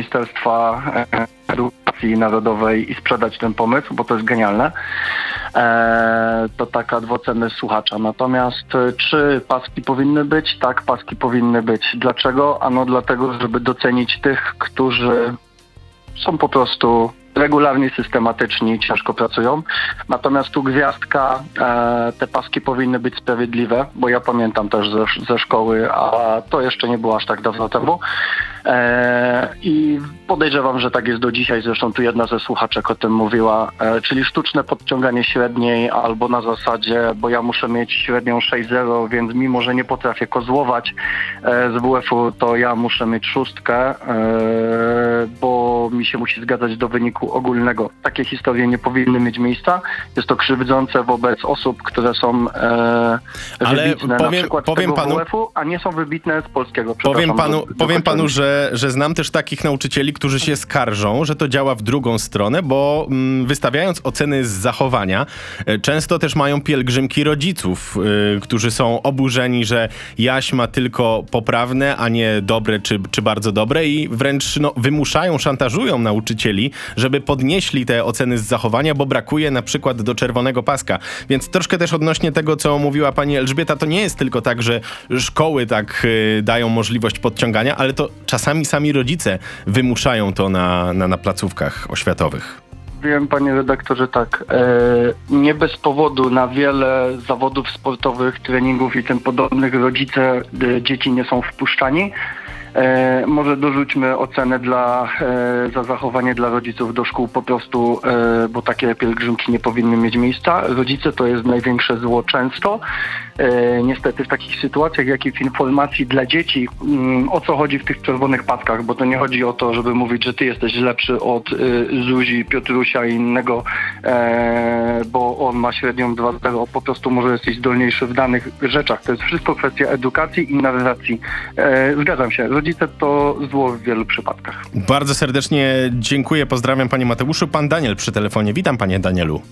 Ministerstwa Edukacji Narodowej i sprzedać ten pomysł, bo to jest genialne. To taka dwucenność słuchacza. Natomiast czy paski powinny być? Tak, paski powinny być. Dlaczego? Ano dlatego, żeby docenić tych, którzy są po prostu regularnie, systematyczni, ciężko pracują. Natomiast tu gwiazdka, te paski powinny być sprawiedliwe, bo ja pamiętam też ze szkoły, a to jeszcze nie było aż tak dawno temu. I podejrzewam, że tak jest do dzisiaj, zresztą tu jedna ze słuchaczek o tym mówiła, czyli sztuczne podciąganie średniej albo na zasadzie, bo ja muszę mieć średnią 6,0, więc mimo, że nie potrafię kozłować z WF-u, to ja muszę mieć 6, bo mi się musi zgadzać do wyniku ogólnego. Takie historie nie powinny mieć miejsca. Jest to krzywdzące wobec osób, które są wybitne na przykład z tego WF-u, a nie są wybitne z polskiego. Powiem panu, że znam też takich nauczycieli, którzy się skarżą, że to działa w drugą stronę, bo wystawiając oceny z zachowania, często też mają pielgrzymki rodziców, którzy są oburzeni, że Jaś ma tylko poprawne, a nie dobre czy bardzo dobre i wręcz wymuszają, szantażują nauczycieli, żeby podnieśli te oceny z zachowania, bo brakuje na przykład do czerwonego paska. Więc troszkę też odnośnie tego, co mówiła pani Elżbieta, to nie jest tylko tak, że szkoły tak dają możliwość podciągania, ale to czasami sami rodzice wymuszają to na placówkach oświatowych. Wiem, panie redaktorze, tak. Nie bez powodu na wiele zawodów sportowych, treningów i tym podobnych rodzice dzieci nie są wpuszczani. Może dorzućmy ocenę za zachowanie dla rodziców do szkół po prostu, bo takie pielgrzymki nie powinny mieć miejsca. Rodzice to jest największe zło często. Niestety w takich sytuacjach, jak i w informacji dla dzieci, o co chodzi w tych czerwonych paskach, bo to nie chodzi o to, żeby mówić, że ty jesteś lepszy od Zuzi, Piotrusia i innego, bo on ma średnią 2,0, po prostu może jesteś zdolniejszy w danych rzeczach. To jest wszystko kwestia edukacji i narracji. Zgadzam się, rodzice to zło w wielu przypadkach. Bardzo serdecznie dziękuję, pozdrawiam panie Mateuszu. Pan Daniel przy telefonie. Witam panie Danielu.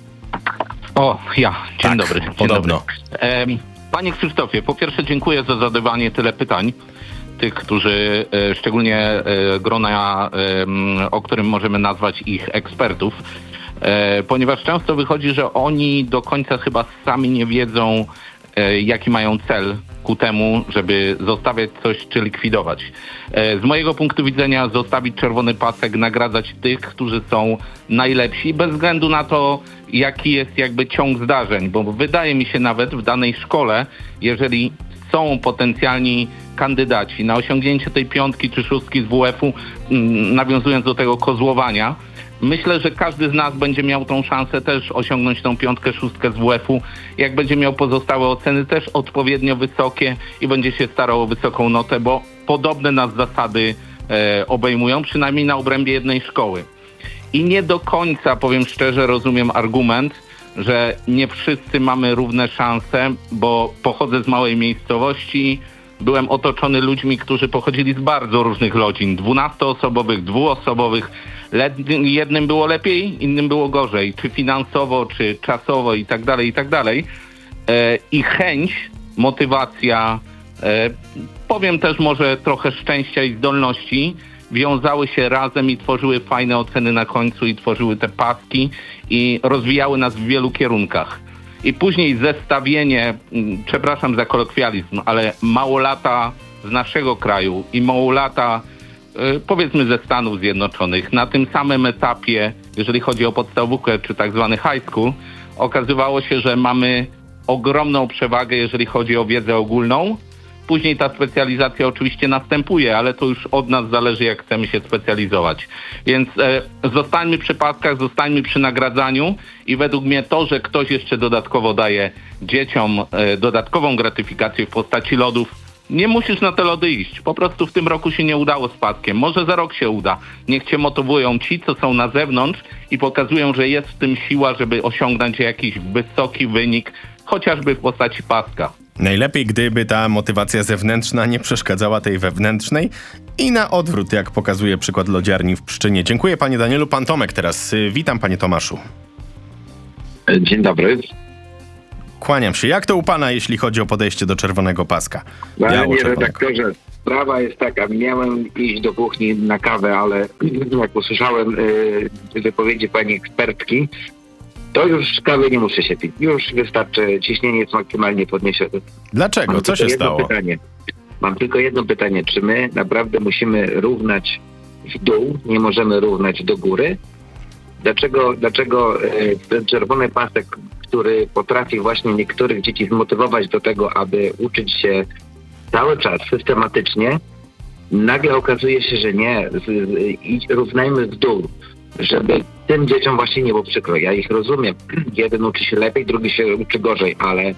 Dzień dobry. Podobno. Panie Krzysztofie, po pierwsze dziękuję za zadawanie tyle pytań. Tych, którzy, szczególnie grona, o którym możemy nazwać ich ekspertów, ponieważ często wychodzi, że oni do końca chyba sami nie wiedzą, jaki mają cel ku temu, żeby zostawiać coś czy likwidować. Z mojego punktu widzenia zostawić czerwony pasek, nagradzać tych, którzy są najlepsi, bez względu na to, jaki jest jakby ciąg zdarzeń, bo wydaje mi się nawet w danej szkole, jeżeli są potencjalni kandydaci na osiągnięcie tej 5 czy 6 z WF-u, nawiązując do tego kozłowania, myślę, że każdy z nas będzie miał tą szansę też osiągnąć tą 5, 6 z WF-u. Jak będzie miał pozostałe oceny też odpowiednio wysokie i będzie się starał o wysoką notę, bo podobne nas zasady obejmują, przynajmniej na obrębie jednej szkoły. I nie do końca, powiem szczerze, rozumiem argument, że nie wszyscy mamy równe szanse, bo pochodzę z małej miejscowości, byłem otoczony ludźmi, którzy pochodzili z bardzo różnych rodzin, 12-osobowych, 2-osobowych. Jednym było lepiej, innym było gorzej, czy finansowo, czy czasowo i tak dalej. I chęć, motywacja, powiem też może trochę szczęścia i zdolności wiązały się razem i tworzyły fajne oceny na końcu i tworzyły te paski i rozwijały nas w wielu kierunkach. I później zestawienie, przepraszam za kolokwializm, ale małolata z naszego kraju i małolata powiedzmy ze Stanów Zjednoczonych na tym samym etapie, jeżeli chodzi o podstawówkę czy tak zwany high school, okazywało się, że mamy ogromną przewagę, jeżeli chodzi o wiedzę ogólną. Później ta specjalizacja oczywiście następuje, ale to już od nas zależy, jak chcemy się specjalizować. Więc zostańmy przy paskach, zostańmy przy nagradzaniu i według mnie to, że ktoś jeszcze dodatkowo daje dzieciom dodatkową gratyfikację w postaci lodów, nie musisz na te lody iść. Po prostu w tym roku się nie udało z paskiem. Może za rok się uda. Niech cię motywują ci, co są na zewnątrz i pokazują, że jest w tym siła, żeby osiągnąć jakiś wysoki wynik, chociażby w postaci paska. Najlepiej, gdyby ta motywacja zewnętrzna nie przeszkadzała tej wewnętrznej i na odwrót, jak pokazuje przykład lodziarni w Pszczynie. Dziękuję panie Danielu. Pan Tomek teraz. Witam panie Tomaszu. Dzień dobry. Kłaniam się. Jak to u pana, jeśli chodzi o podejście do czerwonego paska? Panie redaktorze, sprawa jest taka. Miałem iść do kuchni na kawę, ale jak usłyszałem wypowiedzi pani ekspertki, to już kawy nie muszę się pić. Już wystarczy, ciśnienie jest maksymalnie podniesione. Dlaczego? Co się stało? Mam tylko jedno pytanie. Czy my naprawdę musimy równać w dół, nie możemy równać do góry? Dlaczego ten czerwony pasek, który potrafi właśnie niektórych dzieci zmotywować do tego, aby uczyć się cały czas systematycznie, nagle okazuje się, że nie, równajmy w dół, żeby tym dzieciom właśnie nie było przykro. Ja ich rozumiem. Jeden uczy się lepiej, drugi się uczy gorzej, ale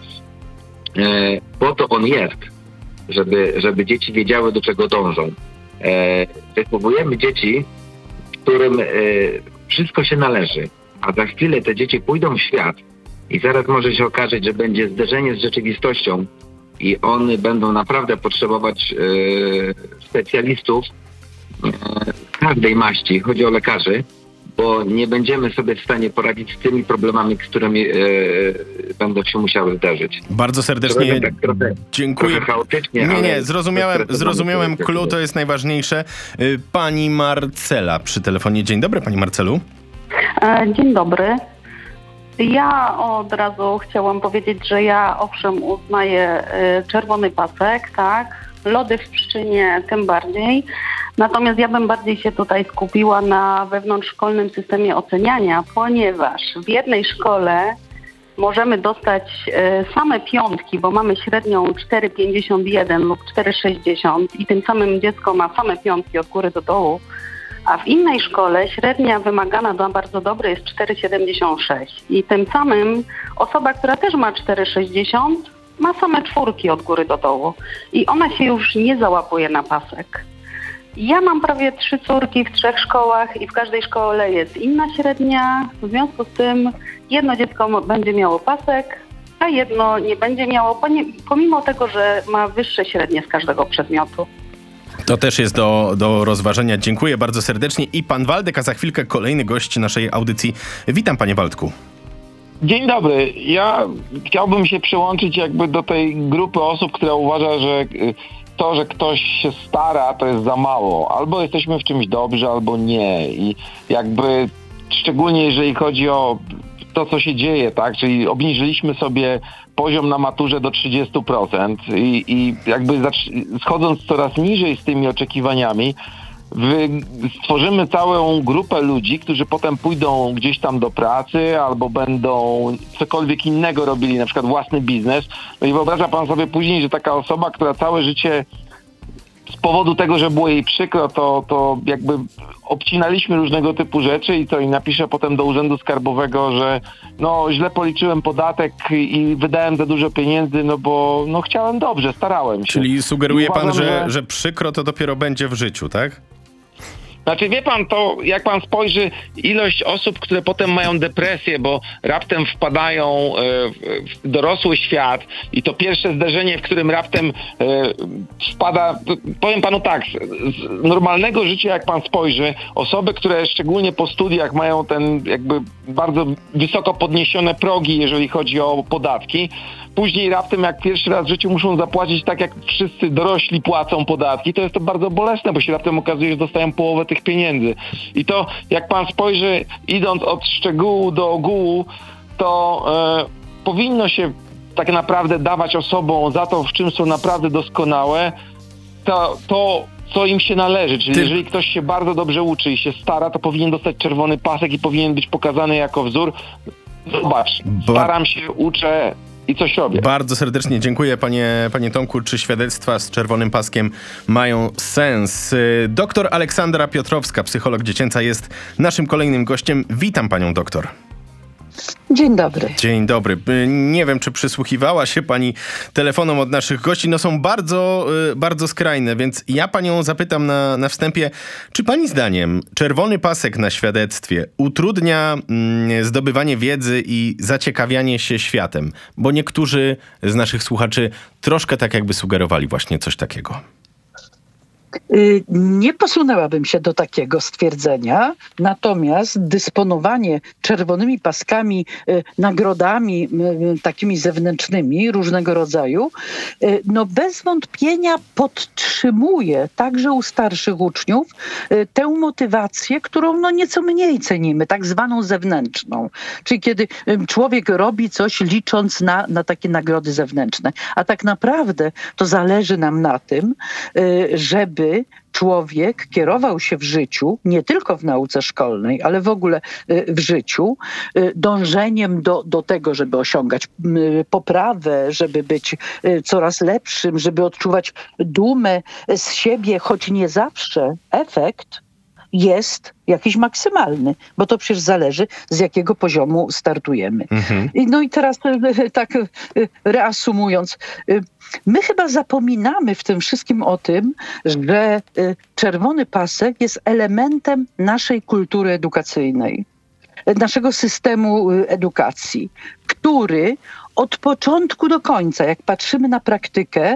po to on jest, żeby dzieci wiedziały, do czego dążą. Wychowujemy dzieci, którym wszystko się należy, a za chwilę te dzieci pójdą w świat i zaraz może się okazać, że będzie zderzenie z rzeczywistością i one będą naprawdę potrzebować specjalistów każdej maści, chodzi o lekarzy, bo nie będziemy sobie w stanie poradzić z tymi problemami, z którymi będą się musiały zdarzyć. Bardzo serdecznie dziękuję. Trochę chaotycznie, nie, zrozumiałem clue, to jest najważniejsze. Pani Marcela przy telefonie. Dzień dobry, pani Marcelu. Dzień dobry. Ja od razu chciałam powiedzieć, że ja owszem uznaję czerwony pasek, tak, lody w Pszczynie tym bardziej. Natomiast ja bym bardziej się tutaj skupiła na wewnątrzszkolnym systemie oceniania, ponieważ w jednej szkole możemy dostać same piątki, bo mamy średnią 4,51 lub 4,60 i tym samym dziecko ma same piątki od góry do dołu, a w innej szkole średnia wymagana do bardzo dobrej jest 4,76 i tym samym osoba, która też ma 4,60 ma same czwórki od góry do dołu i ona się już nie załapuje na pasek. Ja mam prawie 3 córki w 3 szkołach i w każdej szkole jest inna średnia. W związku z tym jedno dziecko będzie miało pasek, a jedno nie będzie miało, pomimo tego, że ma wyższe średnie z każdego przedmiotu. To też jest do rozważenia. Dziękuję bardzo serdecznie. I pan Waldek, a za chwilkę kolejny gość naszej audycji. Witam, panie Waldku. Dzień dobry. Ja chciałbym się przyłączyć jakby do tej grupy osób, która uważa, że to, że ktoś się stara, to jest za mało. Albo jesteśmy w czymś dobrzy, albo nie. I jakby szczególnie jeżeli chodzi o to, co się dzieje, tak? Czyli obniżyliśmy sobie poziom na maturze do 30% i jakby schodząc coraz niżej z tymi oczekiwaniami, stworzymy całą grupę ludzi, którzy potem pójdą gdzieś tam do pracy albo będą cokolwiek innego robili, na przykład własny biznes. No i wyobraża pan sobie później, że taka osoba, która całe życie z powodu tego, że było jej przykro, to jakby obcinaliśmy różnego typu rzeczy i napisze potem do Urzędu Skarbowego, że no źle policzyłem podatek i wydałem za dużo pieniędzy, no bo no chciałem dobrze, starałem się. Czyli sugeruje pan, że przykro to dopiero będzie w życiu, tak? Znaczy wie pan, to jak pan spojrzy ilość osób, które potem mają depresję, bo raptem wpadają w dorosły świat i to pierwsze zderzenie, w którym raptem wpada, powiem panu tak, z normalnego życia jak pan spojrzy, osoby, które szczególnie po studiach mają ten jakby bardzo wysoko podniesione progi, jeżeli chodzi o podatki, później raptem jak pierwszy raz w życiu muszą zapłacić tak jak wszyscy dorośli płacą podatki, to jest to bardzo bolesne, bo się raptem okazuje, że dostają połowę tych pieniędzy. I to jak pan spojrzy, idąc od szczegółu do ogółu, to powinno się tak naprawdę dawać osobom za to, w czym są naprawdę doskonałe, to co im się należy. Czyli jeżeli ktoś się bardzo dobrze uczy i się stara, to powinien dostać czerwony pasek i powinien być pokazany jako wzór. Zobacz, staram się, uczę i coś robię. Bardzo serdecznie dziękuję, panie Tomku. Czy świadectwa z czerwonym paskiem mają sens? Doktor Aleksandra Piotrowska, psycholog dziecięca, jest naszym kolejnym gościem. Witam panią doktor. Dzień dobry. Dzień dobry. Nie wiem, czy przysłuchiwała się pani telefonom od naszych gości. No są bardzo, bardzo skrajne, więc ja panią zapytam na wstępie, czy pani zdaniem czerwony pasek na świadectwie utrudnia zdobywanie wiedzy i zaciekawianie się światem? Bo niektórzy z naszych słuchaczy troszkę tak jakby sugerowali właśnie coś takiego. Nie posunęłabym się do takiego stwierdzenia, natomiast dysponowanie czerwonymi paskami, nagrodami takimi zewnętrznymi różnego rodzaju, no bez wątpienia podtrzymuje także u starszych uczniów tę motywację, którą no nieco mniej cenimy, tak zwaną zewnętrzną. Czyli kiedy człowiek robi coś licząc na takie nagrody zewnętrzne. A tak naprawdę to zależy nam na tym, żeby człowiek kierował się w życiu, nie tylko w nauce szkolnej, ale w ogóle w życiu, dążeniem do tego, żeby osiągać poprawę, żeby być coraz lepszym, żeby odczuwać dumę z siebie, choć nie zawsze efekt jest jakiś maksymalny, bo to przecież zależy, z jakiego poziomu startujemy. No i teraz tak reasumując, my chyba zapominamy w tym wszystkim o tym, że czerwony pasek jest elementem naszej kultury edukacyjnej, naszego systemu edukacji, który od początku do końca, jak patrzymy na praktykę,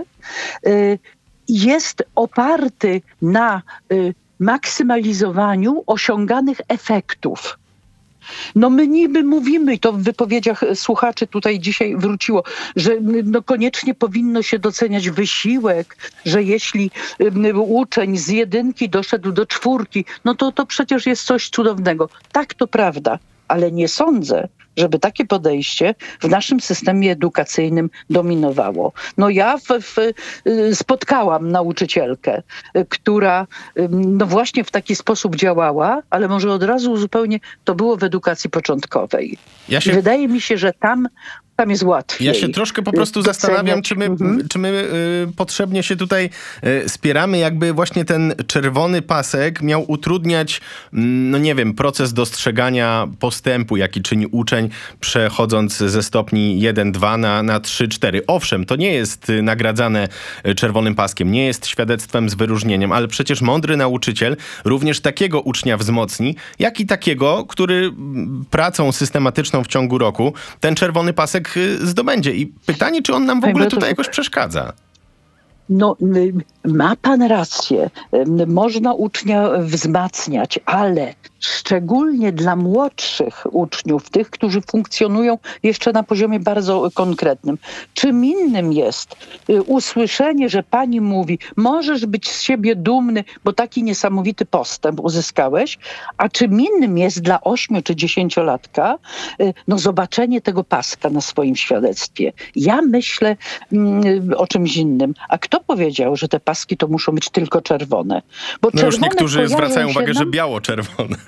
jest oparty na maksymalizowaniu osiąganych efektów. No my niby mówimy, i to w wypowiedziach słuchaczy tutaj dzisiaj wróciło, że no koniecznie powinno się doceniać wysiłek, że jeśli uczeń z 1 doszedł do 4, no to przecież jest coś cudownego. Tak, to prawda, ale nie sądzę, żeby takie podejście w naszym systemie edukacyjnym dominowało. No ja spotkałam nauczycielkę, która no właśnie w taki sposób działała, ale może od razu zupełnie to było w edukacji początkowej. Wydaje mi się, że tam jest łatwiej. Ja się troszkę po prostu zastanawiam, czy my potrzebnie się tutaj spieramy, jakby właśnie ten czerwony pasek miał utrudniać, no nie wiem, proces dostrzegania postępu, jaki czyni uczeń, przechodząc ze stopni 1-2 na 3-4. Owszem, to nie jest nagradzane czerwonym paskiem, nie jest świadectwem z wyróżnieniem, ale przecież mądry nauczyciel również takiego ucznia wzmocni, jak i takiego, który pracą systematyczną w ciągu roku ten czerwony pasek zdobędzie. I pytanie, czy on nam w ogóle tutaj jakoś przeszkadza? No, ma pan rację. Można ucznia wzmacniać, ale szczególnie dla młodszych uczniów, tych, którzy funkcjonują jeszcze na poziomie bardzo konkretnym. Czym innym jest usłyszenie, że pani mówi, możesz być z siebie dumny, bo taki niesamowity postęp uzyskałeś, a czym innym jest dla 8 czy 10-latka no, zobaczenie tego paska na swoim świadectwie. Ja myślę o czymś innym. A kto powiedział, że te paski to muszą być tylko czerwone? Bo no już niektórzy zwracają uwagę, że biało-czerwone.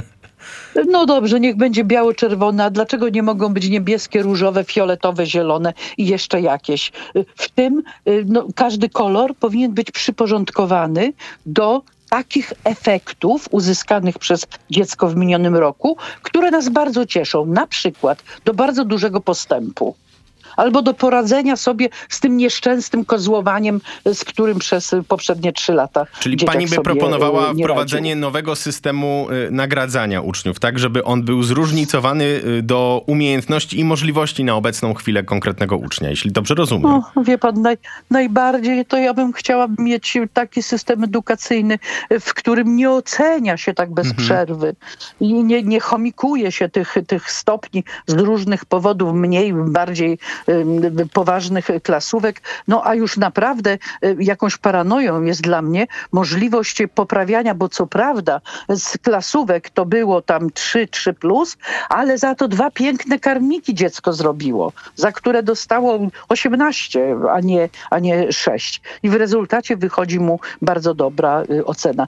No dobrze, niech będzie biało-czerwone, a dlaczego nie mogą być niebieskie, różowe, fioletowe, zielone i jeszcze jakieś? W tym no, każdy kolor powinien być przyporządkowany do takich efektów uzyskanych przez dziecko w minionym roku, które nas bardzo cieszą, na przykład do bardzo dużego postępu. Albo do poradzenia sobie z tym nieszczęsnym kozłowaniem, z którym przez poprzednie 3 lata Czyli pani by proponowała wprowadzenie nowego systemu nagradzania uczniów, tak żeby on był zróżnicowany do umiejętności i możliwości na obecną chwilę konkretnego ucznia, jeśli dobrze rozumiem. No, wie pan, najbardziej to ja bym chciała mieć taki system edukacyjny, w którym nie ocenia się tak bez przerwy i nie chomikuje się tych stopni z różnych powodów, mniej, bardziej poważnych klasówek. No a już naprawdę jakąś paranoją jest dla mnie możliwość poprawiania, bo co prawda z klasówek to było tam 3+, ale za to 2 piękne karmniki dziecko zrobiło, za które dostało 18, a nie 6. I w rezultacie wychodzi mu bardzo dobra ocena.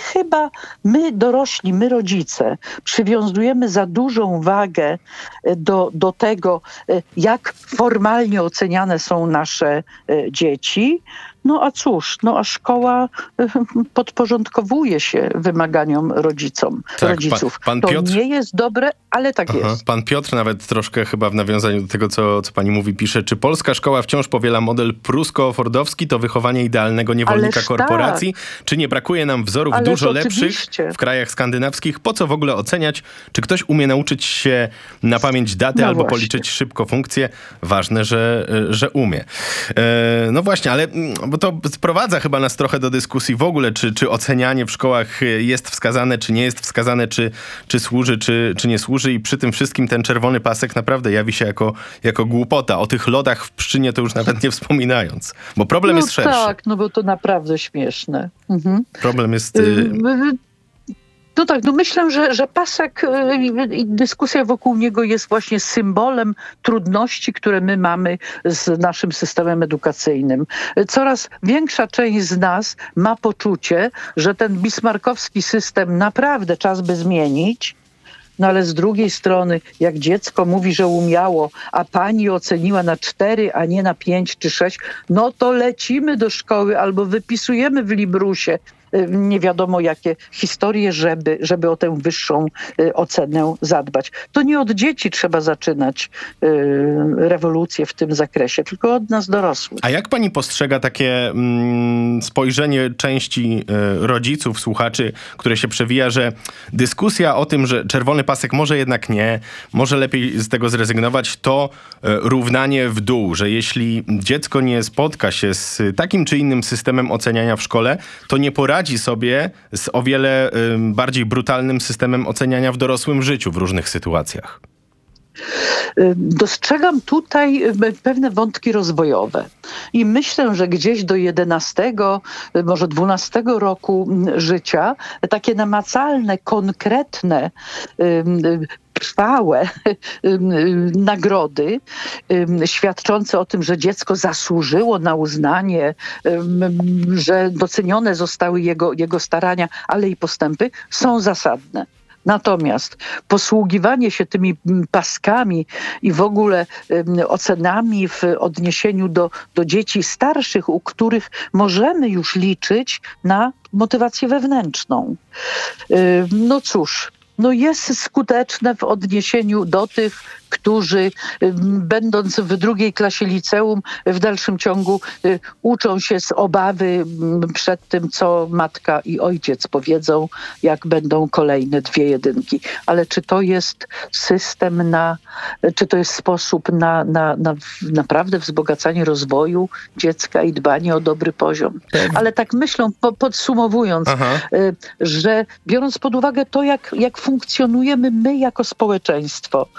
My dorośli, my rodzice przywiązujemy za dużą wagę do tego, jak formalnie oceniane są nasze dzieci. No a cóż, no a szkoła podporządkowuje się wymaganiom rodziców. Pan to Piotr... nie jest dobre, ale tak jest. Pan Piotr nawet troszkę chyba w nawiązaniu do tego, co pani mówi, pisze, czy polska szkoła wciąż powiela model prusko-fordowski, to wychowanie idealnego niewolnika korporacji? Tak. Czy nie brakuje nam wzorów dużo lepszych w krajach skandynawskich? Po co w ogóle oceniać, czy ktoś umie nauczyć się na pamięć daty albo policzyć szybko funkcje? Ważne, że umie. No właśnie, ale bo bo to sprowadza chyba nas trochę do dyskusji w ogóle, czy ocenianie w szkołach jest wskazane, czy nie jest wskazane, czy służy, czy nie służy i przy tym wszystkim ten czerwony pasek naprawdę jawi się jako głupota. O tych lodach w Pszczynie to już nawet nie wspominając, bo problem jest szerszy. Tak, bo to naprawdę śmieszne. Problem jest... No tak, myślę, że pasek i dyskusja wokół niego jest właśnie symbolem trudności, które my mamy z naszym systemem edukacyjnym. Coraz większa część z nas ma poczucie, że ten bismarckowski system naprawdę czas by zmienić. No ale z drugiej strony, jak dziecko mówi, że umiało, a pani oceniła na 4, a nie na 5 czy 6, no to lecimy do szkoły albo wypisujemy w librusie nie wiadomo jakie historie, żeby o tę wyższą ocenę zadbać. To nie od dzieci trzeba zaczynać rewolucję w tym zakresie, tylko od nas dorosłych. A jak pani postrzega takie spojrzenie części rodziców, słuchaczy, które się przewija, że dyskusja o tym, że czerwony pasek może jednak nie, może lepiej z tego zrezygnować, to równanie w dół, że jeśli dziecko nie spotka się z takim czy innym systemem oceniania w szkole, to nie poradzi sobie z o wiele bardziej brutalnym systemem oceniania w dorosłym życiu w różnych sytuacjach? Dostrzegam tutaj pewne wątki rozwojowe i myślę, że gdzieś do 11, może 12 roku życia takie namacalne, konkretne, trwałe nagrody świadczące o tym, że dziecko zasłużyło na uznanie, że docenione zostały jego starania, ale i postępy są zasadne. Natomiast posługiwanie się tymi paskami i w ogóle ocenami w odniesieniu do dzieci starszych, u których możemy już liczyć na motywację wewnętrzną. No cóż, jest skuteczne w odniesieniu do tych, którzy będąc w 2. klasie liceum w dalszym ciągu uczą się z obawy przed tym, co matka i ojciec powiedzą, jak będą kolejne 2 jedynki. Ale czy to jest system czy to jest sposób na naprawdę wzbogacanie rozwoju dziecka i dbanie o dobry poziom? Ale tak myślę, podsumowując, że biorąc pod uwagę to, jak funkcjonujemy my jako społeczeństwo,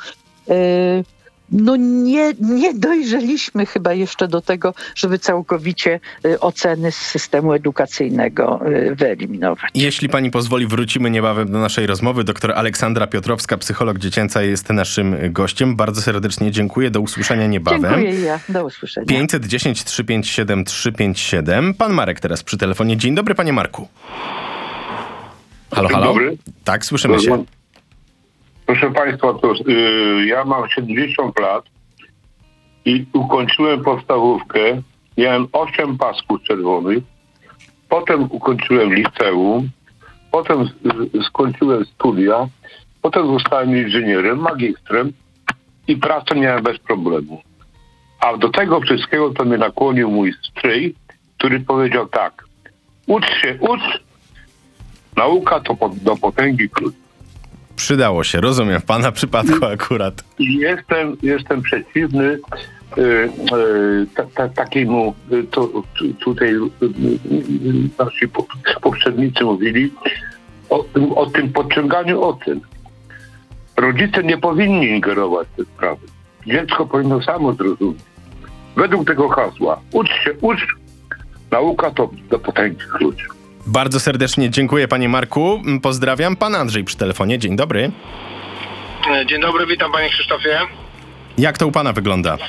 nie dojrzeliśmy chyba jeszcze do tego, żeby całkowicie oceny z systemu edukacyjnego wyeliminować. Jeśli pani pozwoli, wrócimy niebawem do naszej rozmowy. Doktor Aleksandra Piotrowska, psycholog dziecięca, jest naszym gościem. Bardzo serdecznie dziękuję. Do usłyszenia niebawem. Dziękuję ja. Do usłyszenia. 510 357 357. Pan Marek teraz przy telefonie. Dzień dobry, panie Marku. Halo, halo? Dzień dobry. Tak, słyszymy się. Proszę państwa, ja mam 70 lat i ukończyłem podstawówkę. Miałem 8 pasków czerwonych. Potem ukończyłem liceum. Potem skończyłem studia. Potem zostałem inżynierem, magistrem i pracę miałem bez problemu. A do tego wszystkiego to mnie nakłonił mój stryj, który powiedział tak: ucz się, nauka to do potęgi klucz. Przydało się, rozumiem, w pana przypadku akurat. I jestem przeciwny takiemu, tutaj nasi poprzednicy mówili, o tym podciąganiu ocen. Rodzice nie powinni ingerować w te sprawy. Dziecko powinno samo zrozumieć. Według tego hasła: ucz się, nauka to do potęgi klucz. Bardzo serdecznie dziękuję, panie Marku. Pozdrawiam. Pan Andrzej przy telefonie. Dzień dobry. Dzień dobry, witam panie Krzysztofie. Jak to u pana wygląda?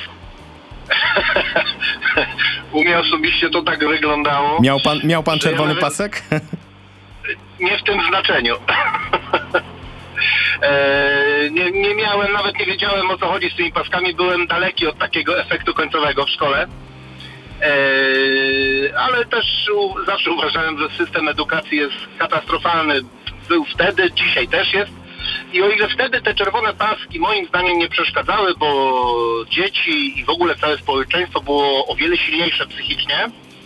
U mnie osobiście to tak wyglądało. Miał pan czerwony pasek? Nie w tym znaczeniu. Nie miałem, nawet nie wiedziałem, o co chodzi z tymi paskami. Byłem daleki od takiego efektu końcowego w szkole. Ale też zawsze uważałem, że system edukacji jest katastrofalny. Był wtedy, dzisiaj też jest. I o ile wtedy te czerwone paski moim zdaniem nie przeszkadzały, bo dzieci i w ogóle całe społeczeństwo było o wiele silniejsze psychicznie.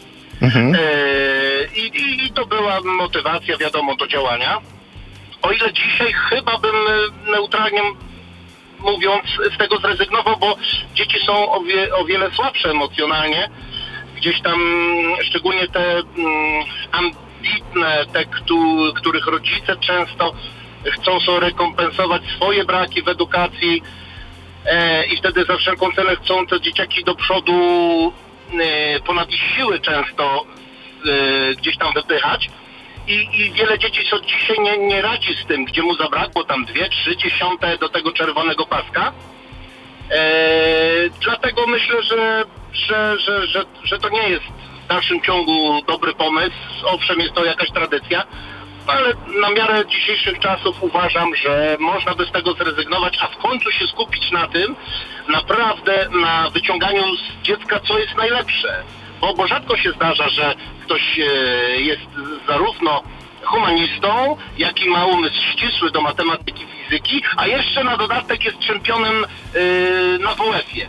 I to była motywacja, wiadomo, do działania. O ile dzisiaj chyba bym neutralnie mówiąc z tego zrezygnował, bo dzieci są o wiele słabsze emocjonalnie, gdzieś tam szczególnie te ambitne, te, których rodzice często chcą sobie rekompensować swoje braki w edukacji i wtedy za wszelką cenę chcą te dzieciaki do przodu ponad ich siły często gdzieś tam wypychać. I wiele dzieci co dzisiaj nie radzi z tym, gdzie mu zabrakło tam 2-3 do tego czerwonego paska. Dlatego myślę, że to nie jest w dalszym ciągu dobry pomysł. Owszem, jest to jakaś tradycja, ale na miarę dzisiejszych czasów uważam, że można by z tego zrezygnować, a w końcu się skupić na tym, naprawdę na wyciąganiu z dziecka, co jest najlepsze. Bo rzadko się zdarza, że ktoś jest zarówno humanistą, jak i ma umysł ścisły do matematyki, fizyki, a jeszcze na dodatek jest czempionem na WF-ie.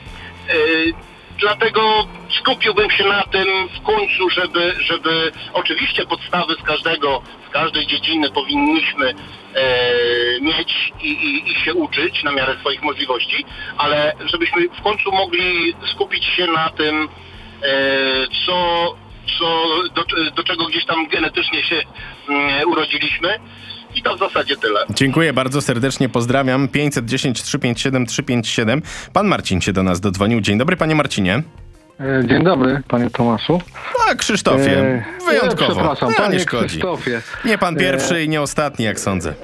Dlatego skupiłbym się na tym w końcu, żeby oczywiście podstawy z każdej dziedziny powinniśmy mieć i się uczyć na miarę swoich możliwości, ale żebyśmy w końcu mogli skupić się na tym, do czego gdzieś tam genetycznie się urodziliśmy. I to w zasadzie tyle. Dziękuję bardzo serdecznie, pozdrawiam. 510 357 357. Pan Marcin się do nas dodzwonił. Dzień dobry, panie Marcinie. Dzień dobry, panie Tomaszu. A, Krzysztofie, wyjątkowo. Przepraszam, nie panie szkodzi. Krzysztofie. Nie pan pierwszy i nie ostatni, jak sądzę.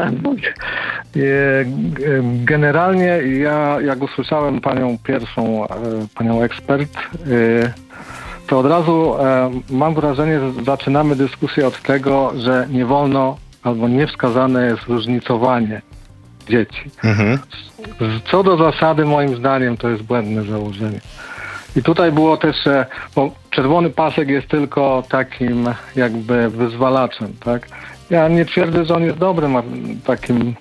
Generalnie ja, jak usłyszałem panią pierwszą, panią ekspert, to od razu mam wrażenie, że zaczynamy dyskusję od tego, że nie wolno albo niewskazane jest różnicowanie dzieci. Co do zasady, moim zdaniem, to jest błędne założenie. I tutaj było też, bo czerwony pasek jest tylko takim jakby wyzwalaczem, tak? Ja nie twierdzę, że on jest dobrym takim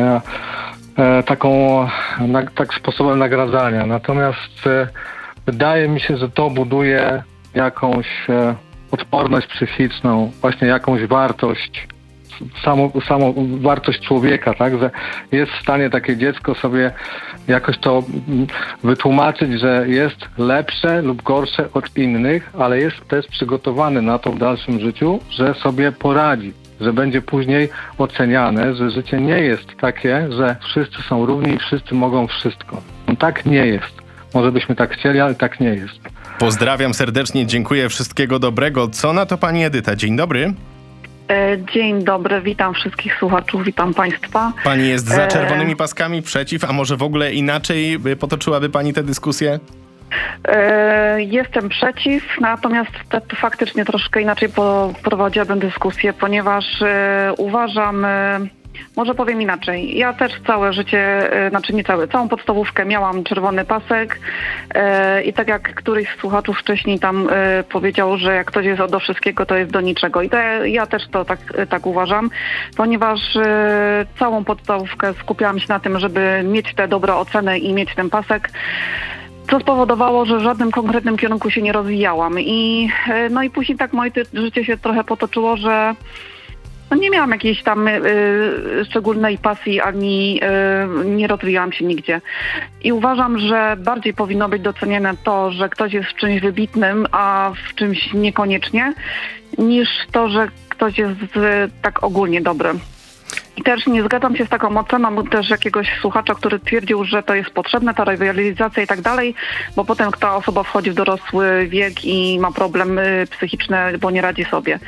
tak sposobem nagradzania. Natomiast wydaje mi się, że to buduje jakąś odporność psychiczną, właśnie jakąś wartość, samą wartość człowieka, tak, że jest w stanie takie dziecko sobie jakoś to wytłumaczyć, że jest lepsze lub gorsze od innych, ale jest też przygotowany na to w dalszym życiu, że sobie poradzi, że będzie później oceniane, że życie nie jest takie, że wszyscy są równi i wszyscy mogą wszystko. No, tak nie jest. Może byśmy tak chcieli, ale tak nie jest. Pozdrawiam serdecznie, dziękuję, wszystkiego dobrego. Co na to pani Edyta? Dzień dobry. Dzień dobry, witam wszystkich słuchaczów, witam państwa. Pani jest za czerwonymi paskami, przeciw, a może w ogóle inaczej potoczyłaby pani tę dyskusję? Jestem przeciw, natomiast faktycznie troszkę inaczej prowadziłabym dyskusję, ponieważ uważam, może powiem inaczej. Ja też całe życie, całą podstawówkę miałam czerwony pasek i tak jak któryś z słuchaczów wcześniej tam powiedział, że jak ktoś jest do wszystkiego, to jest do niczego. I ja też to tak uważam, ponieważ całą podstawówkę skupiałam się na tym, żeby mieć te dobre oceny i mieć ten pasek, co spowodowało, że w żadnym konkretnym kierunku się nie rozwijałam. I później tak moje życie się trochę potoczyło, że nie miałam jakiejś tam szczególnej pasji, ani nie rozwijałam się nigdzie. I uważam, że bardziej powinno być doceniane to, że ktoś jest w czymś wybitnym, a w czymś niekoniecznie, niż to, że ktoś jest tak ogólnie dobry. I też nie zgadzam się z taką oceną też jakiegoś słuchacza, który twierdził, że to jest potrzebne, ta rywalizacja i tak dalej, bo potem ta osoba wchodzi w dorosły wiek i ma problemy psychiczne, bo nie radzi sobie.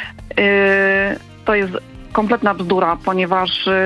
To jest kompletna bzdura, ponieważ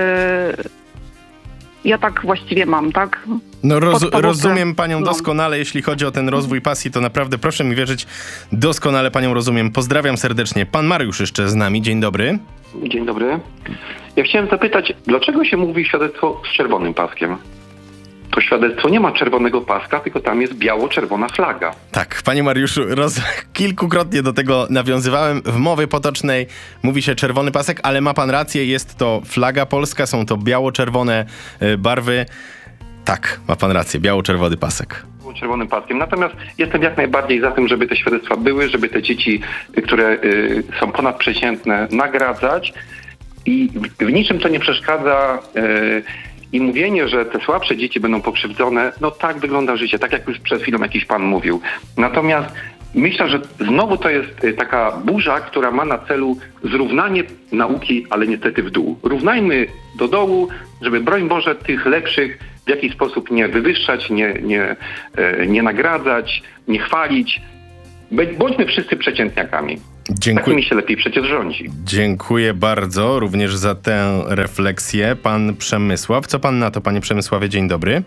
ja tak właściwie mam, tak? No rozumiem panią doskonale, jeśli chodzi o ten rozwój pasji, to naprawdę proszę mi wierzyć, doskonale panią rozumiem. Pozdrawiam serdecznie. Pan Mariusz jeszcze z nami, dzień dobry. Dzień dobry. Ja chciałem zapytać, dlaczego się mówi świadectwo z czerwonym paskiem? To świadectwo nie ma czerwonego paska, tylko tam jest biało-czerwona flaga. Tak, panie Mariuszu, kilkukrotnie do tego nawiązywałem. W mowie potocznej mówi się czerwony pasek, ale ma pan rację, jest to flaga polska, są to biało-czerwone barwy. Tak, ma pan rację, biało-czerwony pasek. Czerwonym paskiem. Natomiast jestem jak najbardziej za tym, żeby te świadectwa były, żeby te dzieci, które są ponadprzeciętne, nagradzać i w niczym to nie przeszkadza i mówienie, że te słabsze dzieci będą pokrzywdzone, no tak wygląda życie, tak jak już przed chwilą jakiś pan mówił. Natomiast myślę, że znowu to jest taka burza, która ma na celu zrównanie nauki, ale niestety w dół. Równajmy do dołu, żeby broń Boże tych lepszych w jakiś sposób nie wywyższać, nie nagradzać, nie chwalić. Bądźmy wszyscy przeciętniakami. Takimi się lepiej przecież rządzi. Dziękuję bardzo również za tę refleksję. Pan Przemysław. Co pan na to, panie Przemysławie? Dzień dobry.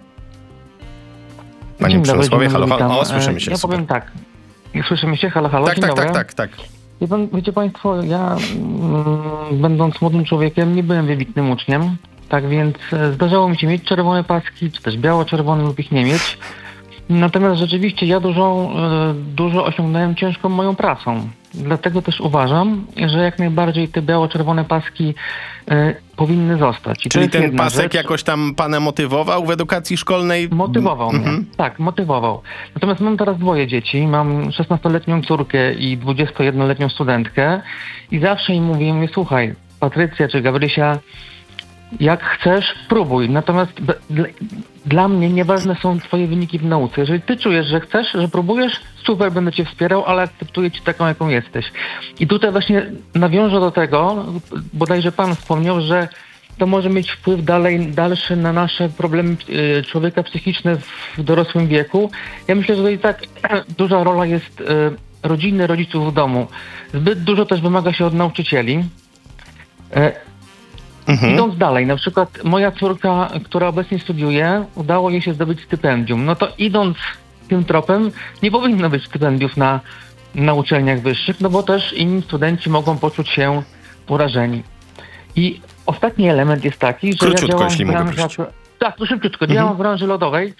Panie Przemysławie, halo, halo. O, słyszymy się. Ja powiem tak. Słyszymy się? Halo, halo. Tak. Wiecie państwo, ja będąc młodym człowiekiem nie byłem wybitnym uczniem. Tak więc zdarzało mi się mieć czerwone paski, czy też biało-czerwone lub ich nie mieć. Natomiast rzeczywiście ja dużo osiągnąłem ciężką moją pracą. Dlatego też uważam, że jak najbardziej te biało-czerwone paski powinny zostać. Czyli ten pasek jakoś tam pana motywował w edukacji szkolnej? Motywował mnie, tak, motywował. Natomiast mam teraz 2 dzieci. Mam 16-letnią córkę i 21-letnią studentkę i zawsze im mówię, słuchaj, Patrycja czy Gabrysia, jak chcesz, próbuj. Natomiast dla mnie nieważne są twoje wyniki w nauce. Jeżeli ty czujesz, że chcesz, że próbujesz, super, będę cię wspierał, ale akceptuję cię taką, jaką jesteś. I tutaj właśnie nawiążę do tego, bodajże pan wspomniał, że to może mieć wpływ dalszy na nasze problemy człowieka psychiczne w dorosłym wieku. Ja myślę, że tutaj tak duża rola jest rodziny, rodziców w domu. Zbyt dużo też wymaga się od nauczycieli. Idąc dalej, na przykład moja córka, która obecnie studiuje, udało jej się zdobyć stypendium. No to idąc tym tropem, nie powinno być stypendiów na uczelniach wyższych, no bo też inni studenci mogą poczuć się urażeni. I ostatni element jest taki, że ja działam w branży... Tak, to szybciutko. Działam w branży lodowej.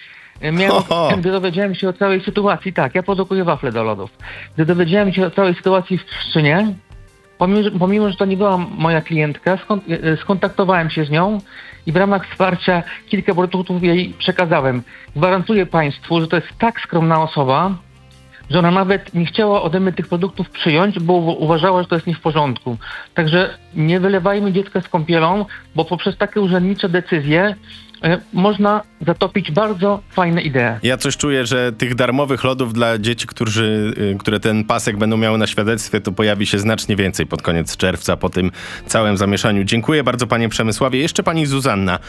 Gdy dowiedziałem się o całej sytuacji, tak, ja produkuję wafle do lodów. Gdy dowiedziałem się o całej sytuacji w Pszczynie, pomimo, że to nie była moja klientka, skontaktowałem się z nią i w ramach wsparcia kilka produktów jej przekazałem. Gwarantuję państwu, że to jest tak skromna osoba, że ona nawet nie chciała ode mnie tych produktów przyjąć, bo uważała, że to jest nie w porządku. Także nie wylewajmy dziecka z kąpielą, bo poprzez takie urzędnicze decyzje można zatopić bardzo fajne idee. Ja coś czuję, że tych darmowych lodów dla dzieci, które ten pasek będą miały na świadectwie, to pojawi się znacznie więcej pod koniec czerwca, po tym całym zamieszaniu. Dziękuję bardzo, panie Przemysławie. Jeszcze pani Zuzanna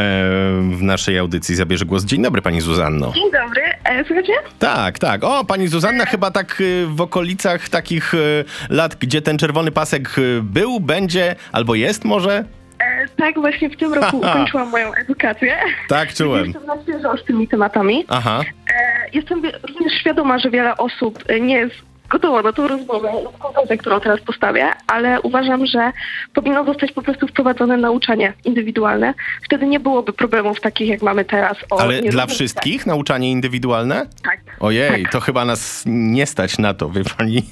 w naszej audycji zabierze głos. Dzień dobry, pani Zuzanno. Dzień dobry. Słuchajcie? Tak. O, pani Zuzanna chyba tak w okolicach takich lat, gdzie ten czerwony pasek był, będzie albo jest może? Tak, właśnie w tym roku ukończyłam moją edukację. Tak, czułem. Jestem na świeżo z tymi tematami. Aha. Jestem również świadoma, że wiele osób nie jest gotowa na tą rozmowę, którą teraz postawię, ale uważam, że powinno zostać po prostu wprowadzone nauczanie indywidualne. Wtedy nie byłoby problemów takich, jak mamy teraz. Ale dla wszystkich nauczanie indywidualne? Tak. Ojej, to chyba nas nie stać na to, wie pani?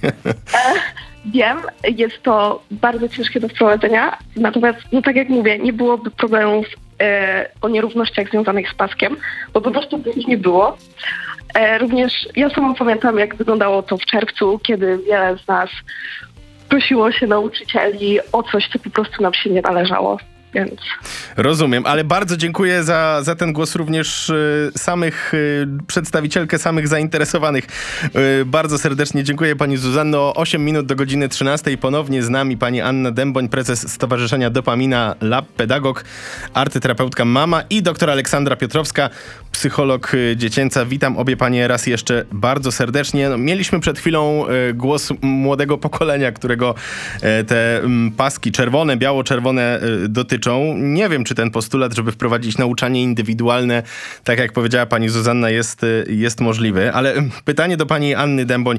Wiem, jest to bardzo ciężkie do wprowadzenia, natomiast, no tak jak mówię, nie byłoby problemów o nierównościach związanych z paskiem, bo po prostu ich nie było. Również ja sama pamiętam, jak wyglądało to w czerwcu, kiedy wiele z nas prosiło się nauczycieli o coś, co po prostu nam się nie należało. Więc... Rozumiem, ale bardzo dziękuję za ten głos również przedstawicielkę samych zainteresowanych. Bardzo serdecznie dziękuję pani Zuzanno. 8 minut do godziny 13. Ponownie z nami pani Anna Dęboń, prezes Stowarzyszenia Dopamina Lab, pedagog, artyterapeutka mama i doktor Aleksandra Piotrowska, psycholog dziecięca. Witam obie panie raz jeszcze bardzo serdecznie. No, mieliśmy przed chwilą głos młodego pokolenia, którego te paski czerwone, biało-czerwone dotyczą. Nie wiem, czy ten postulat, żeby wprowadzić nauczanie indywidualne, tak jak powiedziała pani Zuzanna, jest możliwy. Ale pytanie do pani Anny Dęboń.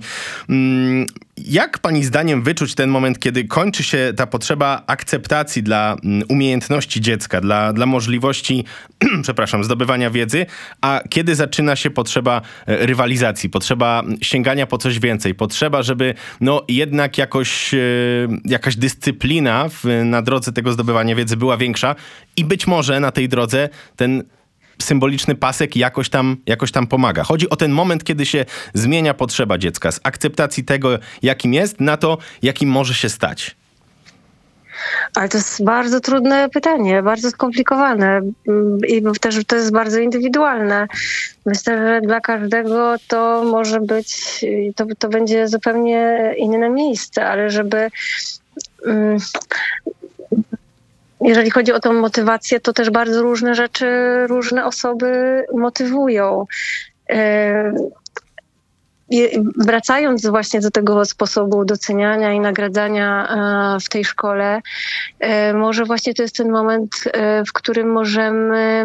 Jak pani zdaniem wyczuć ten moment, kiedy kończy się ta potrzeba akceptacji dla umiejętności dziecka, dla możliwości, zdobywania wiedzy, a kiedy zaczyna się potrzeba rywalizacji, potrzeba sięgania po coś więcej, potrzeba, żeby jednak jakaś dyscyplina na drodze tego zdobywania wiedzy była większa i być może na tej drodze ten symboliczny pasek jakoś tam pomaga. Chodzi o ten moment, kiedy się zmienia potrzeba dziecka z akceptacji tego, jakim jest, na to, jakim może się stać. Ale to jest bardzo trudne pytanie, bardzo skomplikowane i też to jest bardzo indywidualne. Myślę, że dla każdego to może być, to będzie zupełnie inne miejsce, ale żeby... Jeżeli chodzi o tą motywację, to też bardzo różne rzeczy, różne osoby motywują. Wracając właśnie do tego sposobu doceniania i nagradzania w tej szkole, może właśnie to jest ten moment, w którym możemy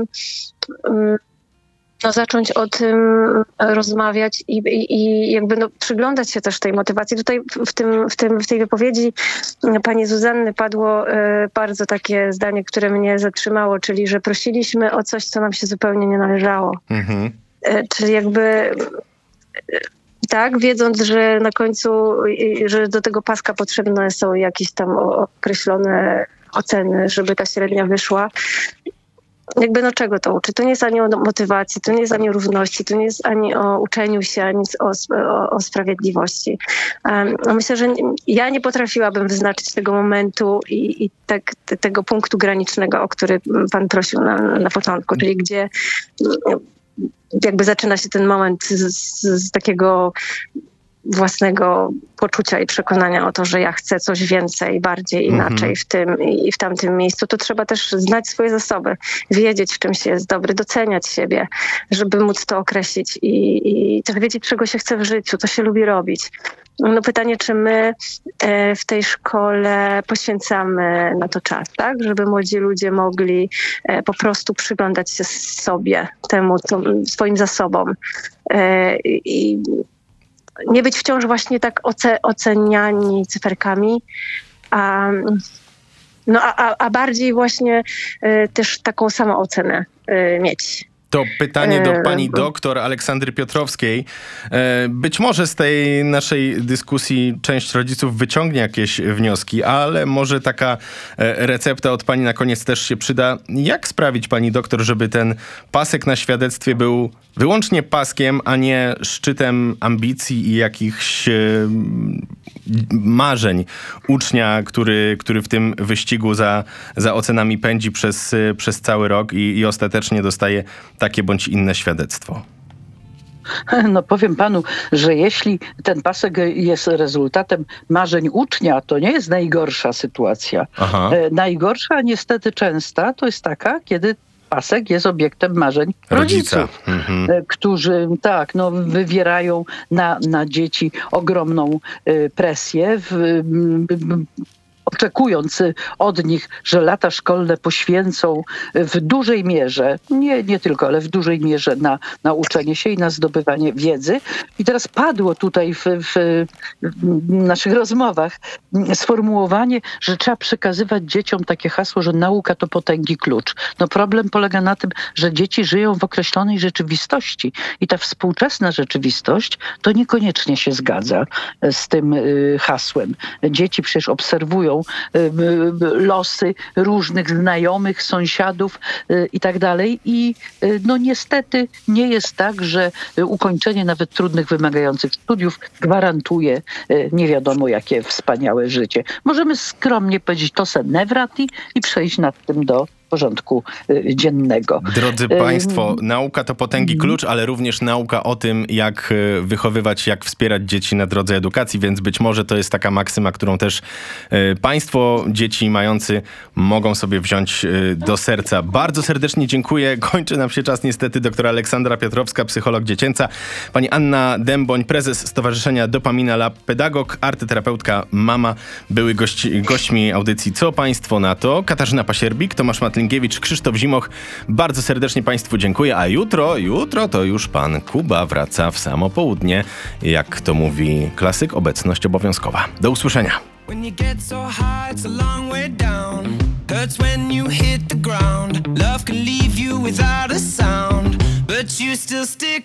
zacząć o tym rozmawiać i jakby przyglądać się też tej motywacji. Tutaj w tej wypowiedzi pani Zuzanny padło bardzo takie zdanie, które mnie zatrzymało, czyli że prosiliśmy o coś, co nam się zupełnie nie należało. Mhm. Czyli jakby... Tak, wiedząc, że na końcu, że do tego paska potrzebne są jakieś tam określone oceny, żeby ta średnia wyszła. Jakby czego to uczy? To nie jest ani o motywacji, to nie jest ani o równości, to nie jest ani o uczeniu się, ani o sprawiedliwości. Myślę, że ja nie potrafiłabym wyznaczyć tego momentu i tego punktu granicznego, o który pan prosił na początku, czyli gdzie jakby zaczyna się ten moment z takiego własnego poczucia i przekonania o to, że ja chcę coś więcej, bardziej, inaczej w tym i w tamtym miejscu, to trzeba też znać swoje zasoby, wiedzieć, w czym się jest dobry, doceniać siebie, żeby móc to określić i też wiedzieć, czego się chce w życiu, co się lubi robić. No pytanie, czy my w tej szkole poświęcamy na to czas, tak? Żeby młodzi ludzie mogli po prostu przyglądać się sobie, temu, swoim zasobom i nie być wciąż właśnie tak oceniani cyferkami, a bardziej właśnie też taką samoocenę mieć. To pytanie do pani doktor Aleksandry Piotrowskiej. Być może z tej naszej dyskusji część rodziców wyciągnie jakieś wnioski, ale może taka recepta od pani na koniec też się przyda. Jak sprawić, pani doktor, żeby ten pasek na świadectwie był wyłącznie paskiem, a nie szczytem ambicji i jakichś marzeń ucznia, który w tym wyścigu za ocenami pędzi przez cały rok i ostatecznie dostaje takie bądź inne świadectwo? No powiem panu, że jeśli ten pasek jest rezultatem marzeń ucznia, to nie jest najgorsza sytuacja. Aha. Najgorsza niestety częsta to jest taka, kiedy pasek jest obiektem marzeń rodziców, którzy wywierają na dzieci ogromną presję, oczekując od nich, że lata szkolne poświęcą w dużej mierze, nie tylko, ale w dużej mierze na uczenie się i na zdobywanie wiedzy. I teraz padło tutaj w naszych rozmowach sformułowanie, że trzeba przekazywać dzieciom takie hasło, że nauka to potęgi klucz. No problem polega na tym, że dzieci żyją w określonej rzeczywistości i ta współczesna rzeczywistość to niekoniecznie się zgadza z tym hasłem. Dzieci przecież obserwują losy różnych znajomych, sąsiadów i tak dalej. I no niestety nie jest tak, że ukończenie nawet trudnych, wymagających studiów gwarantuje nie wiadomo jakie wspaniałe życie. Możemy skromnie powiedzieć to se nevrati i przejść nad tym do porządku dziennego. Drodzy państwo, nauka to potęgi klucz, ale również nauka o tym, jak wychowywać, jak wspierać dzieci na drodze edukacji, więc być może to jest taka maksyma, którą też państwo, dzieci mający, mogą sobie wziąć do serca. Bardzo serdecznie dziękuję. Kończy nam się czas niestety. Doktora Aleksandra Piotrowska, psycholog dziecięca, pani Anna Dęboń, prezes Stowarzyszenia Dopamina Lab, pedagog, artyterapeutka, mama, były gośćmi audycji Co Państwo na to? Katarzyna Pasierbik, Tomasz Matlinkiewicz, Krzysztof Zimoch. Bardzo serdecznie państwu dziękuję, a jutro to już pan Kuba wraca w samo południe. Jak to mówi klasyk, obecność obowiązkowa. Do usłyszenia. When you get so high, it's a long way down. Hurts when you hit the ground. Love can leave you without a sound, but you still stick